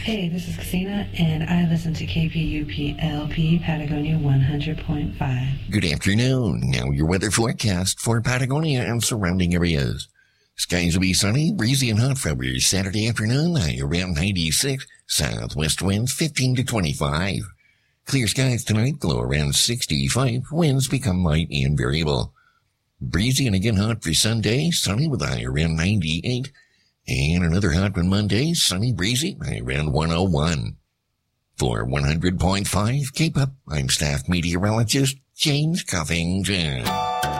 Hey, this is Christina, and I listen to KPUP-LP Patagonia 100.5. Good afternoon. Now your weather forecast for Patagonia and surrounding areas. Skies will be sunny, breezy, and hot for Saturday afternoon, high around 96, southwest winds 15 to 25. Clear skies tonight, low around 65, winds become light and variable. Breezy and again hot for Sunday, sunny with a high around 98, and another hot one Monday, sunny, breezy, high around 101. For 100.5 K-Pop, I'm staff meteorologist James Cuffington.